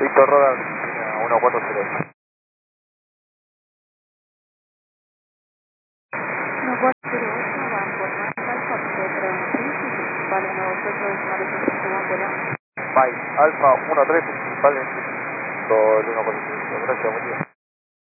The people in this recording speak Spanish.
Víctor Rodas, 1408. 1408, va por más alfa, Pedro Príncipe, vale, nosotros decimal es el Mike, Alfa 13, principal en todo el 1%. Gracias, buen día.